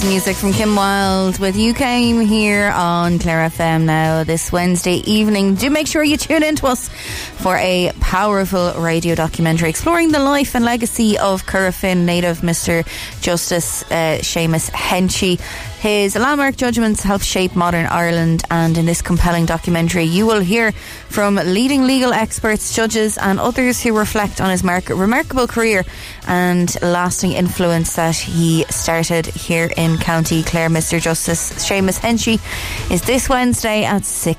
Nice music from Kim Wilde with You Came here on Clare FM now this Wednesday evening. Do make sure you tune in to us for a powerful radio documentary exploring the life and legacy of Currafin native Mr. Justice Seamus Henchy. His landmark judgments help shape modern Ireland, and in this compelling documentary you will hear from leading legal experts, judges and others who reflect on his remarkable career and lasting influence that he started here in County Clare. Mr. Justice Seamus Henchy is this Wednesday at 6